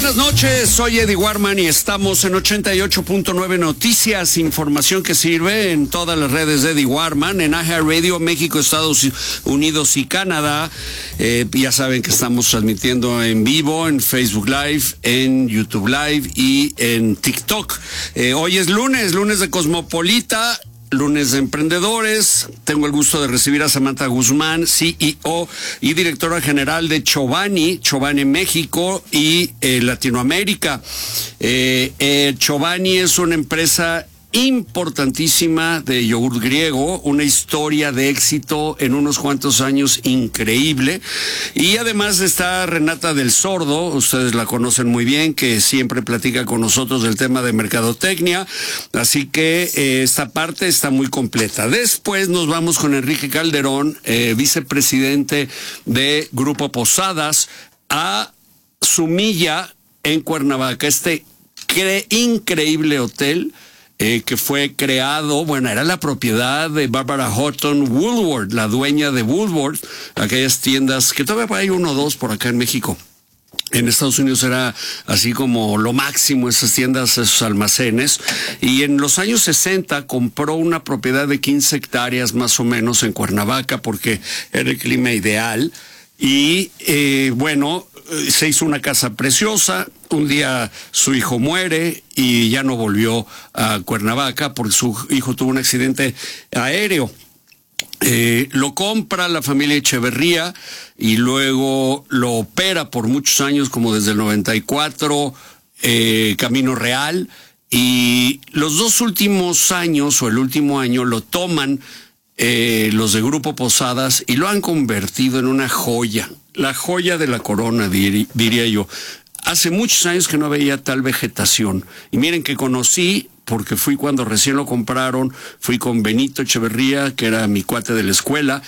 Buenas noches, soy Eddie Warman y estamos en 88.9 Noticias, información que sirve en todas las redes de Eddie Warman, en iHeartRadio, México, Estados Unidos y Canadá. Ya saben que estamos transmitiendo en vivo en Facebook Live, en YouTube Live y en TikTok. Hoy es lunes de Cosmopolita. Lunes de Emprendedores. Tengo el gusto de recibir a Samantha Guzmán, CEO y directora general de Chobani México y Latinoamérica. Chobani es una empresa importantísima de yogur griego, una historia de éxito en unos cuantos años increíble. Y además está Renata del Sordo, ustedes la conocen muy bien, que siempre platica con nosotros del tema de mercadotecnia, así que esta parte está muy completa. Después nos vamos con Enrique Calderón, vicepresidente de Grupo Posadas, a Sumilla en Cuernavaca, este increíble hotel que fue creado, bueno, era la propiedad de Barbara Houghton Woolworth, la dueña de Woolworth, aquellas tiendas que todavía hay uno o dos por acá en México. En Estados Unidos era así como lo máximo, esas tiendas, esos almacenes. Y en los años 60 compró una propiedad de 15 hectáreas más o menos en Cuernavaca porque era el clima ideal. Y bueno, se hizo una casa preciosa. Un día su hijo muere y ya no volvió a Cuernavaca porque su hijo tuvo un accidente aéreo. Lo compra la familia Echeverría y luego lo opera por muchos años, como desde el 94, Camino Real. Y los dos últimos años, o el último año, lo toman los de Grupo Posadas y lo han convertido en una joya, la joya de la corona, diría yo. Hace muchos años que no veía tal vegetación. Y miren que conocí, porque fui cuando recién lo compraron, fui con Benito Echeverría, que era mi cuate de la escuela.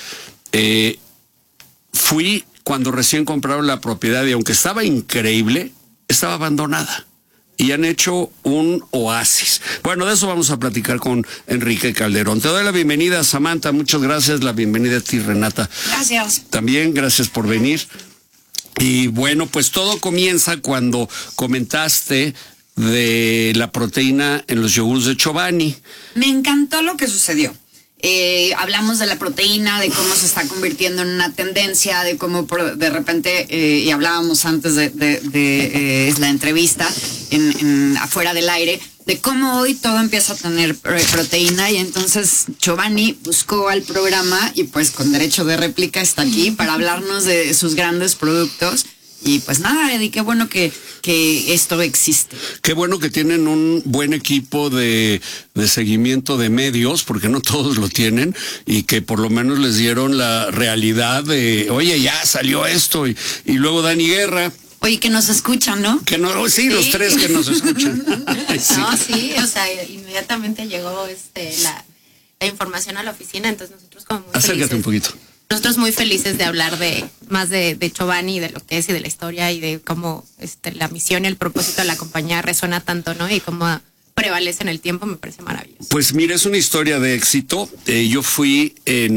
Fui cuando recién compraron la propiedad y aunque estaba increíble, estaba abandonada. Y han hecho un oasis. Bueno, de eso vamos a platicar con Enrique Calderón. Te doy la bienvenida, Samantha. Muchas gracias. La bienvenida a ti, Renata. Gracias. También gracias por venir. Y bueno, pues todo comienza cuando comentaste de la proteína en los yogures de Chobani. Me encantó lo que sucedió. Hablamos de la proteína, de cómo se está convirtiendo en una tendencia, de cómo de repente, y hablábamos antes de la entrevista, afuera del aire, de cómo hoy todo empieza a tener proteína, y entonces Chobani buscó al programa y pues con derecho de réplica está aquí para hablarnos de sus grandes productos. Y pues nada, Eddie, qué bueno que esto existe. Qué bueno que tienen un buen equipo de seguimiento de medios, porque no todos lo tienen, y que por lo menos les dieron la realidad de, oye, ya salió esto, y luego Dani Guerra. Oye, que nos escuchan, ¿no? Que no, sí, los tres que nos escuchan. Sí. No, sí, o sea, inmediatamente llegó la información a la oficina, entonces nosotros como muy Acércate felices. Un poquito. Nosotros muy felices de hablar más de Chobani, de lo que es y de la historia y de cómo la misión y el propósito de la compañía resuena tanto, ¿no? Y cómo prevalece en el tiempo, me parece maravilloso. Pues mira, es una historia de éxito. Yo fui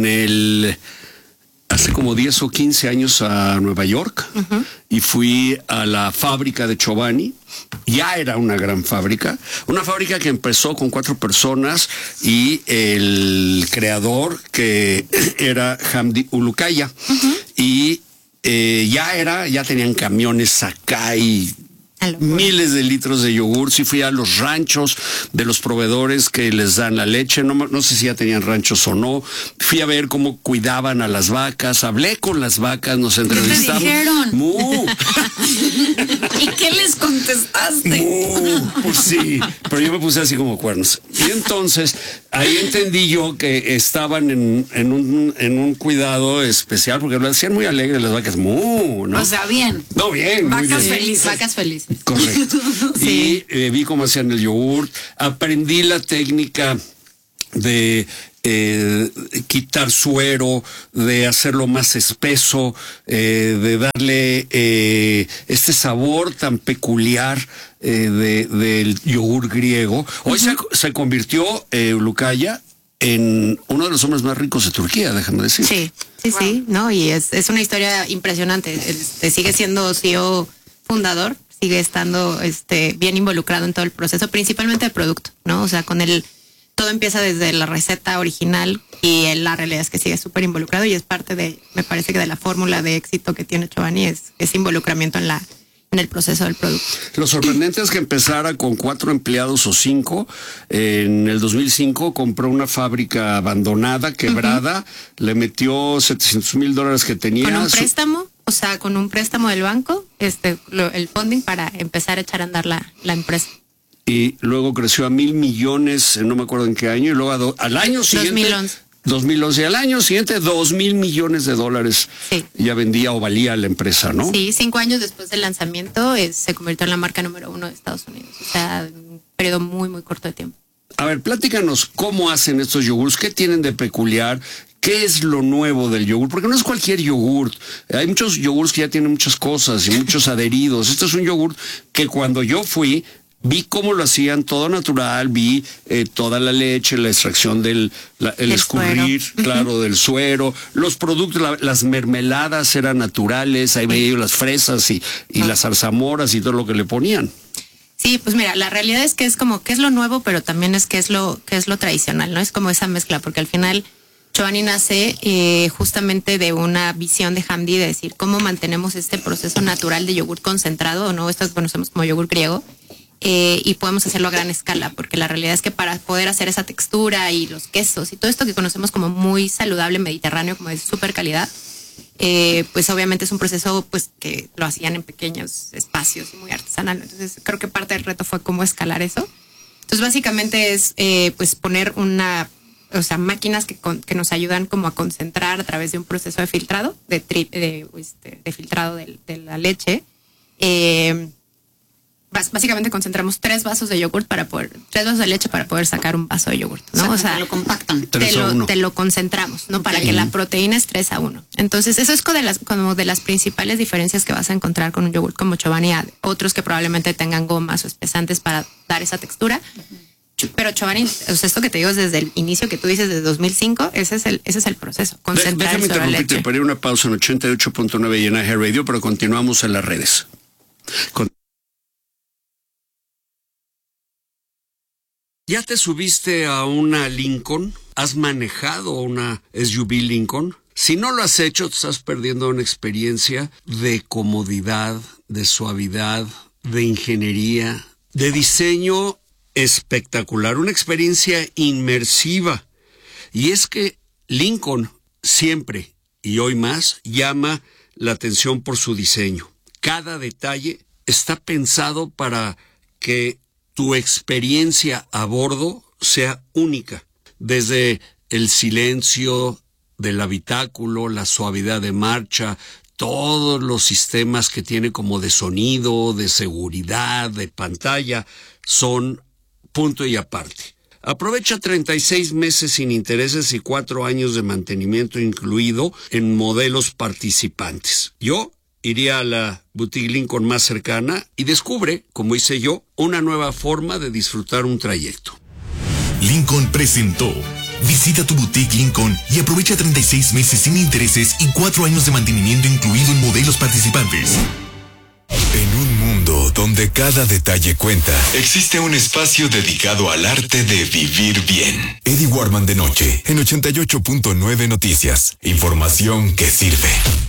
hace como 10 o 15 años a Nueva York y fui a la fábrica de Chobani. Ya era una gran fábrica, una fábrica que empezó con 4 personas y el creador que era Hamdi Ulukaya. Y ya tenían camiones acá y miles de litros de yogur. Sí fui a los ranchos de los proveedores que les dan la leche, no sé si ya tenían ranchos o no. Fui a ver cómo cuidaban a las vacas, hablé con las vacas, nos entrevistamos. ¿Qué te dijeron? ¡Mu! ¿Y qué les contestaste? Pues sí, pero yo me puse así como cuernos. Y entonces ahí entendí yo que estaban en un cuidado especial, porque lo hacían muy alegre las vacas. ¡Mu! ¿No? O sea, bien. No, bien. Vacas bien. felices. Vacas felices. Correcto. Sí. Y vi cómo hacían el yogur, aprendí la técnica de quitar suero, de hacerlo más espeso, de darle este sabor tan peculiar del yogur griego. Hoy se convirtió Ulukaya en uno de los hombres más ricos de Turquía, déjame decir. Sí, no, y es una historia impresionante. Sigue siendo CEO fundador, sigue estando bien involucrado en todo el proceso, principalmente el producto, ¿no? O sea, todo empieza desde la receta original y la realidad es que sigue súper involucrado y es parte me parece que de la fórmula de éxito que tiene Chobani es involucramiento en el proceso del producto. Lo sorprendente es que empezara con 4 empleados o 5. En el 2005 compró una fábrica abandonada, quebrada, le metió $700,000 que tenía. Con un préstamo, o sea, con un préstamo del banco, el funding para empezar a echar a andar la empresa. Y luego creció a $1,000 millones, no me acuerdo en qué año, y luego al año siguiente... 2011. Al año siguiente, $2,000 millones. Sí. Ya vendía o valía la empresa, ¿no? Sí, 5 años después del lanzamiento se convirtió en la marca número 1 de Estados Unidos. O sea, en un periodo muy, muy corto de tiempo. A ver, platícanos cómo hacen estos yogurts, qué tienen de peculiar, qué es lo nuevo del yogur, porque no es cualquier yogurt. Hay muchos yogurts que ya tienen muchas cosas y muchos adheridos. Este es un yogurt que cuando yo fui, vi cómo lo hacían, todo natural, vi toda la leche, la extracción el escurrir, suero. Claro, del suero, los productos, las mermeladas eran naturales, ahí veía las fresas y las zarzamoras y todo lo que le ponían. Sí, pues mira, la realidad es que es como que es lo nuevo, pero también es que es lo tradicional, ¿no? Es como esa mezcla, porque al final Chobani nace justamente de una visión de Hamdi de decir cómo mantenemos este proceso natural de yogur concentrado, ¿no? Esto conocemos como yogur griego. Y podemos hacerlo a gran escala, porque la realidad es que para poder hacer esa textura y los quesos y todo esto que conocemos como muy saludable, mediterráneo, como de súper calidad, pues obviamente es un proceso pues que lo hacían en pequeños espacios y muy artesanal. Entonces creo que parte del reto fue cómo escalar eso. Entonces básicamente es pues poner máquinas que nos ayudan como a concentrar a través de un proceso de filtrado, de filtrado de la leche. Básicamente concentramos 3 vasos de yogurt 3 vasos de leche para poder sacar un vaso de yogurt, ¿no? O sea, te lo compactan. Te lo concentramos, ¿no? Okay. Para que la proteína es 3:1. Entonces, eso es como de las principales diferencias que vas a encontrar con un yogurt como Chobani, otros que probablemente tengan gomas o espesantes para dar esa textura. Pero Chobani, o sea, esto que te digo es desde el inicio que tú dices, desde 2005, ese es el proceso. Concentrar Déjame interrumpirte para ir una pausa en 88.9 y en AG Radio, pero continuamos en las redes. ¿Ya te subiste a una Lincoln? ¿Has manejado una SUV Lincoln? Si no lo has hecho, te estás perdiendo una experiencia de comodidad, de suavidad, de ingeniería, de diseño espectacular, una experiencia inmersiva. Y es que Lincoln siempre, y hoy más, llama la atención por su diseño. Cada detalle está pensado para que tu experiencia a bordo sea única, desde el silencio del habitáculo, la suavidad de marcha, todos los sistemas que tiene como de sonido, de seguridad, de pantalla, son punto y aparte. Aprovecha 36 meses sin intereses y 4 años de mantenimiento incluido en modelos participantes. Yo iría a la boutique Lincoln más cercana y descubre, como hice yo, una nueva forma de disfrutar un trayecto. Lincoln presentó. Visita tu boutique Lincoln y aprovecha 36 meses sin intereses y 4 años de mantenimiento incluido en modelos participantes. En un mundo donde cada detalle cuenta, existe un espacio dedicado al arte de vivir bien. Eddie Warman de noche, en 88.9 Noticias. Información que sirve.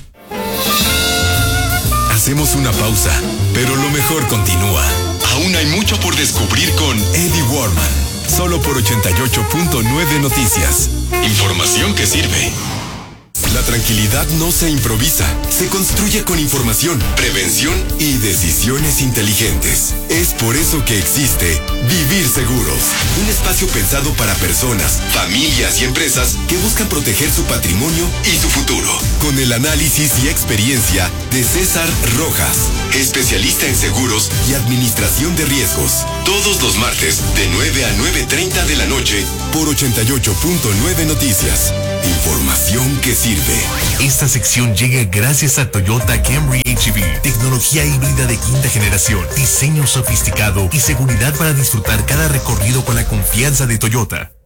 Hacemos una pausa, pero lo mejor continúa. Aún hay mucho por descubrir con Eddie Warman. Solo por 88.9 Noticias. Información que sirve. La tranquilidad no se improvisa, se construye con información, prevención y decisiones inteligentes. Es por eso que existe Vivir Seguros, un espacio pensado para personas, familias y empresas que buscan proteger su patrimonio y su futuro. Con el análisis y experiencia de César Rojas, especialista en seguros y administración de riesgos. Todos los martes de 9 a 9:30 de la noche por 88.9 Noticias. Información que sirve. Esta sección llega gracias a Toyota Camry HEV. Tecnología híbrida de quinta generación, diseño sofisticado y seguridad para disfrutar cada recorrido con la confianza de Toyota.